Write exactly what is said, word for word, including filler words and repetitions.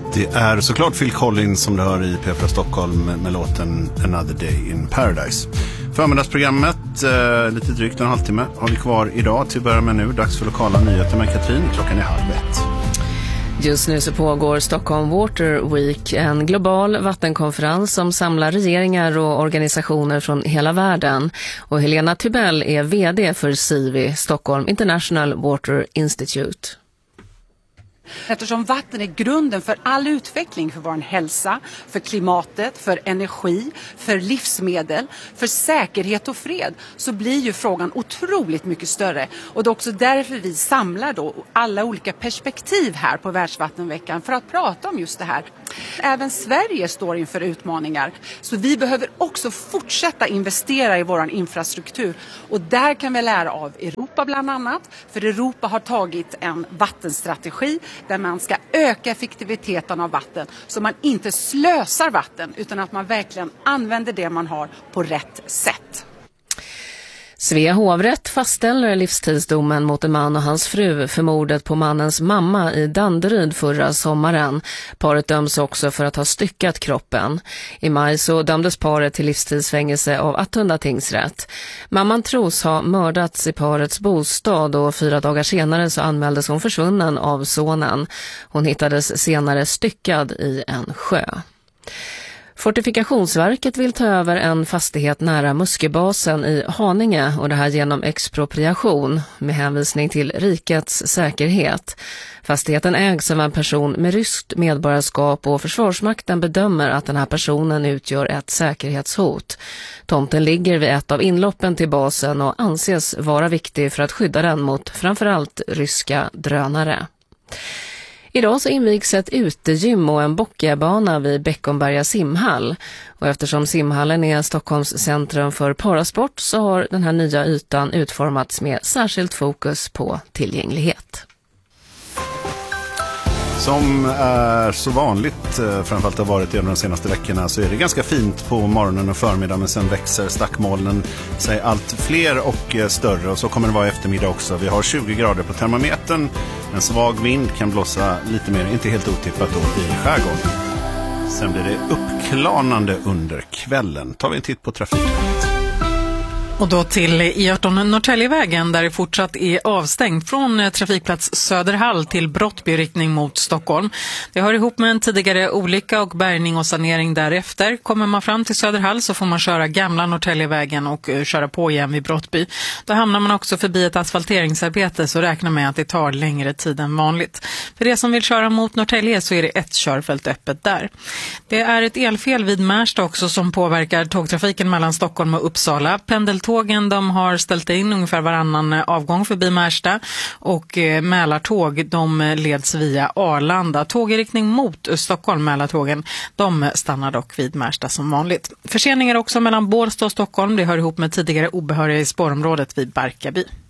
Det är såklart Phil Collins som du hör i P fyra Stockholm med, med låten Another Day in Paradise. Förmiddagsprogrammet, eh, lite drygt en halvtimme har vi kvar idag. Till att börja med nu, dags för lokala nyheter med Katrin. Klockan är halv ett. Just nu så pågår Stockholm Water Week, en global vattenkonferens som samlar regeringar och organisationer från hela världen. Och Helena Tybell är vd för S I V I, Stockholm International Water Institute. Eftersom vatten är grunden för all utveckling, för vår hälsa, för klimatet, för energi, för livsmedel, för säkerhet och fred, så blir ju frågan otroligt mycket större. Och det är också därför vi samlar då alla olika perspektiv här på Världsvattenveckan för att prata om just det här. Även Sverige står inför utmaningar, så vi behöver också fortsätta investera i vår infrastruktur. Och där kan vi lära av Europa bland annat, för Europa har tagit en vattenstrategi där man ska öka effektiviteten av vatten så man inte slösar vatten utan att man verkligen använder det man har på rätt sätt. Svea hovrätt fastställer livstidsdomen mot en man och hans fru för mordet på mannens mamma i Danderyd förra sommaren. Paret döms också för att ha styckat kroppen. I maj så dömdes paret till livstidsfängelse av Attunda tingsrätt. Mamman tros ha mördats i parets bostad och fyra dagar senare så anmäldes hon försvunnen av sonen. Hon hittades senare styckad i en sjö. Fortifikationsverket vill ta över en fastighet nära Muskebasen i Haninge och det här genom expropriation med hänvisning till rikets säkerhet. Fastigheten ägs av en person med ryskt medborgarskap och Försvarsmakten bedömer att den här personen utgör ett säkerhetshot. Tomten ligger vid ett av inloppen till basen och anses vara viktig för att skydda den mot framförallt ryska drönare. Idag så invigs ett utegym och en bockiabana vid Beckomberga simhall. Och eftersom simhallen är Stockholms centrum för parasport så har den här nya ytan utformats med särskilt fokus på tillgänglighet. Som är så vanligt, framförallt har varit under de senaste veckorna, så är det ganska fint på morgonen och förmiddagen, men sen växer stackmolnen sig allt fler och större, och så kommer det vara i eftermiddag också. Vi har tjugo grader på termometern, en svag vind kan blåsa lite mer, inte helt otippat då, i skärgården. Sen blir det uppklarnande under kvällen. Tar vi en titt på trafiken. Och då till E arton Norrtäljevägen där det fortsatt är avstängt från trafikplats Söderhall till Brottby riktning mot Stockholm. Det hör ihop med en tidigare olycka och bärgning och sanering därefter. Kommer man fram till Söderhall så får man köra gamla Norrtäljevägen och köra på igen vid Brottby. Då hamnar man också förbi ett asfalteringsarbete, så räknar med att det tar längre tid än vanligt. För det som vill köra mot Norrtälje så är det ett körfält öppet där. Det är ett elfel vid Märsta också som påverkar tågtrafiken mellan Stockholm och Uppsala. Pendel Tågen de har ställt in ungefär varannan avgång förbi Märsta, och Mälartåg de leds via Arlanda. Tåg i riktning mot Stockholm, Mälartågen, de stannar dock vid Märsta som vanligt. Förseningar också mellan Bålsta och Stockholm, det hör ihop med tidigare obehöriga i spårområdet vid Barkarby.